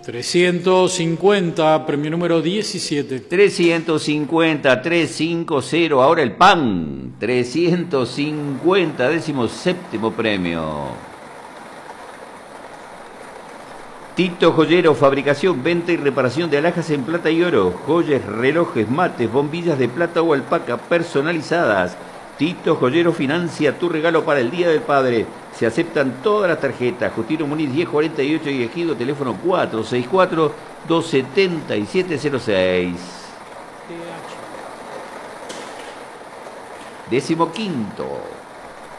350, premio número 17. 350, 350, ahora el pan. 350, 17º premio. Tito Joyero, fabricación, venta y reparación de alhajas en plata y oro, joyas, relojes, mates, bombillas de plata o alpaca personalizadas. Tito Joyero financia tu regalo para el Día del Padre. Se aceptan todas las tarjetas. Justino Muniz 1048 y Ejido, teléfono 464-27706. 15º.